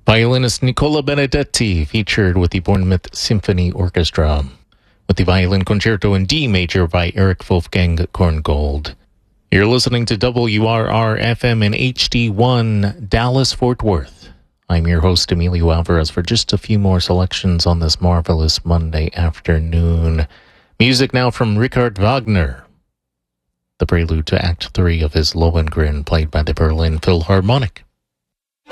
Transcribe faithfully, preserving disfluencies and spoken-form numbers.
Violinist Nicola Benedetti featured with the Bournemouth Symphony Orchestra with the Violin Concerto in D major by Eric Wolfgang Korngold. You're listening to W R R F M in H D one, Dallas-Fort Worth. I'm your host, Emilio Alvarez, for just a few more selections on this marvelous Monday afternoon. Music now from Richard Wagner, the prelude to Act three of his Lohengrin, played by the Berlin Philharmonic.